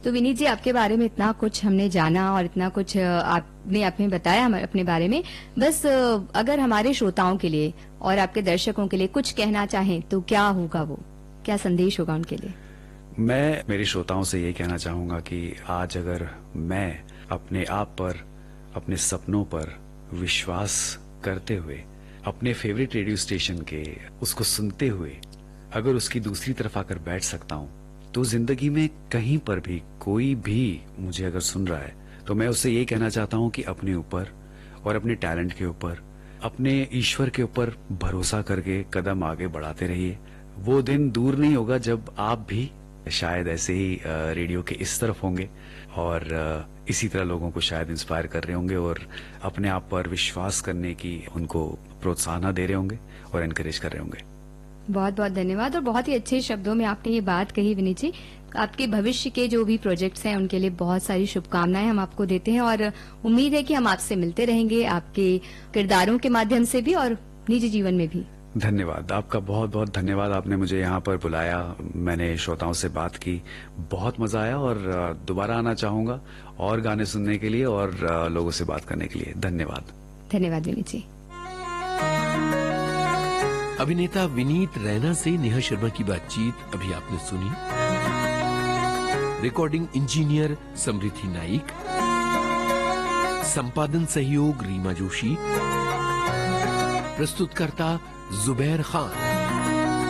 तो विनीत जी, आपके बारे में इतना कुछ हमने जाना और इतना कुछ आपने अपने बताया अपने बारे में। बस अगर हमारे श्रोताओं के लिए और आपके दर्शकों के लिए कुछ कहना चाहें तो क्या होगा, वो क्या संदेश होगा उनके लिए? मैं मेरे श्रोताओं से ये कहना चाहूंगा कि आज अगर मैं अपने आप पर, अपने सपनों पर विश्वास करते हुए, अपने फेवरेट रेडियो स्टेशन के उसको सुनते हुए अगर उसकी दूसरी तरफ आकर बैठ सकता हूं, तो जिंदगी में कहीं पर भी कोई भी मुझे अगर सुन रहा है तो मैं उससे ये कहना चाहता हूं कि अपने ऊपर और अपने टैलेंट के ऊपर, अपने ईश्वर के ऊपर भरोसा करके कदम आगे बढ़ाते रहिए। वो दिन दूर नहीं होगा जब आप भी शायद ऐसे ही रेडियो के इस तरफ होंगे और इसी तरह लोगों को शायद इंस्पायर कर रहे होंगे और अपने आप पर विश्वास करने की उनको प्रोत्साहन दे रहे होंगे और एनकरेज कर रहे होंगे। बहुत बहुत धन्यवाद, और बहुत ही अच्छे शब्दों में आपने ये बात कही विनीत जी। आपके भविष्य के जो भी प्रोजेक्ट्स हैं उनके लिए बहुत सारी शुभकामनाएं हम आपको देते हैं, और उम्मीद है कि हम आपसे मिलते रहेंगे, आपके किरदारों के माध्यम से भी और निजी जीवन में भी। धन्यवाद, आपका बहुत बहुत धन्यवाद। आपने मुझे यहाँ पर बुलाया, मैंने श्रोताओं से बात की, बहुत मजा आया और दोबारा आना चाहूंगा और गाने सुनने के लिए और लोगों से बात करने के लिए। धन्यवाद। धन्यवाद विनीत जी। अभिनेता विनीत रैना से नेहा शर्मा की बातचीत अभी आपने सुनी। रिकॉर्डिंग इंजीनियर समृद्धि नाइक, संपादन सहयोग रीमा जोशी, प्रस्तुतकर्ता जुबैर खान।